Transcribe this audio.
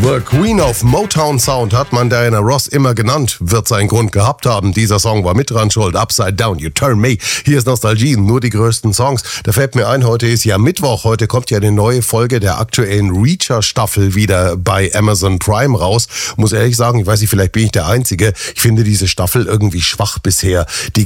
The Queen of Motown Sound hat man Diana Ross immer genannt, wird seinen Grund gehabt haben. Dieser Song war mit dran schuld. Upside Down, You Turn Me. Hier ist Nostalgie, nur die größten Songs. Da fällt mir ein, heute ist ja Mittwoch. Heute kommt ja eine neue Folge der aktuellen Reacher-Staffel wieder bei Amazon Prime raus. Muss ehrlich sagen, ich weiß nicht, vielleicht bin ich der Einzige. Ich finde diese Staffel irgendwie schwach bisher. Die